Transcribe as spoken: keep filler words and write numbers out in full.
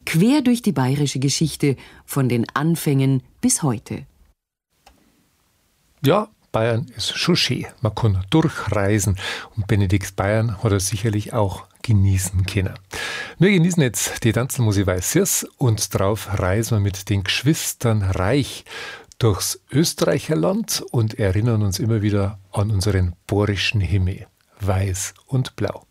Quer durch die bayerische Geschichte, von den Anfängen bis heute. Ja, Bayern ist schon schön. Man kann durchreisen. Und Benedikt Bayern hat er sicherlich auch genießen können. Wir genießen jetzt die Tanzelmusik Weißes und drauf reisen wir mit den Geschwistern Reich durchs Österreicherland und erinnern uns immer wieder an unseren bohrischen Himmel. Weiß und blau.